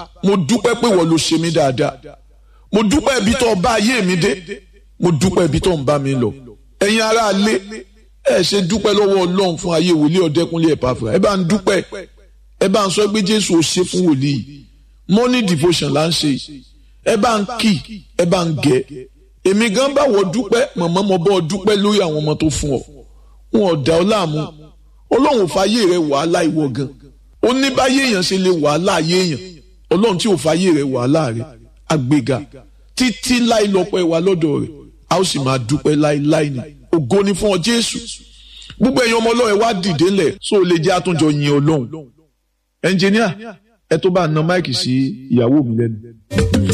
mo dúpẹ́ pé wọ́n ló ṣe mí dáadáa, mo dúpẹ́ ibi tó bá ayé mi dé, mo dúpẹ́ ibi tó ń bá mi lọ. Ẹ̀yin ará ilé, ẹ ṣe dúpẹ́ lọ́wọ́ Ọlọ́run fún ayé wòlíì Ọ̀dẹ́kúnlé Epafra. Ẹ bá ń dúpẹ́, ẹ bá ń sọ pé Jésù ò ṣe fún wòlíì. Morning devotion là ń ṣe, ẹ bá ń kì, ẹ bá ń gẹ̀. Èmi gan bá wọ dúpẹ́, màmá mo bọ́ dúpẹ́ lórí àwọn ọmọ tó fún ọ. Wọn ò dá ọ láàmú. Ọlọ́run fàyè rẹ wàhálà ìwọ gan. Ó ní báyé èèyàn ṣe lè wàhálà ayé èèyàn. Ọlọ́run tí ò fàyè rẹ wàhálà rẹ àgbéga títí láì lọ́pẹ́ wa lọ́dọ̀ rẹ̀, a ó sì máa dúpẹ́ láíláí ni. Ògo ni fún ọ Jésù. Gbogbo ẹ̀yin ọmọ Ọlọ́run wá dìde lẹ̀ so lè jẹ́ àtúnjọ yin Ọlọ́run. Ẹnjìníà ẹ tó bá na máìkì sí ìyàwó mi lẹ́nu.